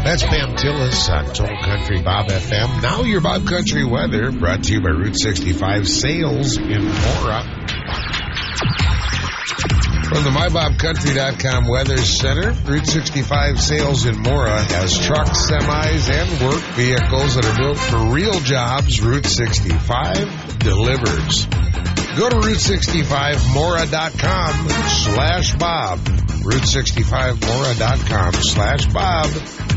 That's Pam Tillis on Toll Country Bob FM. Now your Bob Country weather brought to you by Route 65 Sales in Mora. From the MyBobCountry.com Weather Center, Route 65 Sales in Mora has trucks, semis, and work vehicles that are built for real jobs. Route 65 delivers. Go to Route65Mora.com/Bob. Route65Mora.com/Bob.